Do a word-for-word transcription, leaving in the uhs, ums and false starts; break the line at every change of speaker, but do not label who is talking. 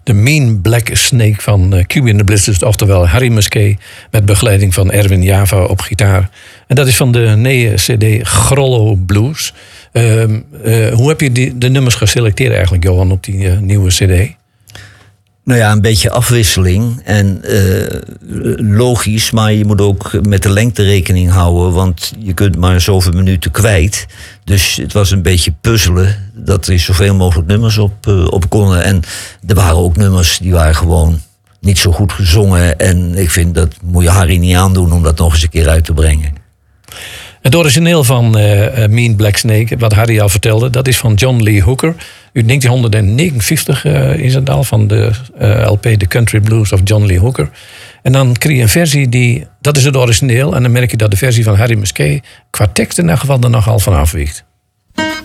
de Mean Black Snake van uh, Cuba and the Blizzards, oftewel Harry Musquet, met begeleiding van Erwin Java op gitaar. En dat is van de nieuwe cd Grollo Blues. Uh, uh, hoe heb je die, de nummers geselecteerd eigenlijk, Johan, op die uh, nieuwe cd?
Nou ja, een beetje afwisseling. En uh, logisch, maar je moet ook met de lengte rekening houden. Want je kunt maar zoveel minuten kwijt. Dus het was een beetje puzzelen dat er zoveel mogelijk nummers op, uh, op konden. En er waren ook nummers die waren gewoon niet zo goed gezongen. En ik vind dat moet je Harry niet aandoen om dat nog eens een keer uit te brengen.
Het origineel van uh, Mean Black Snake, wat Harry al vertelde, dat is van John Lee Hooker. Uit negentien negenenvijftig uh, is het al, van de uh, L P The Country Blues of John Lee Hooker. En dan krijg je een versie die, dat is het origineel. En dan merk je dat de versie van Harry Musquet qua tekst in elk geval er nogal van afwijkt.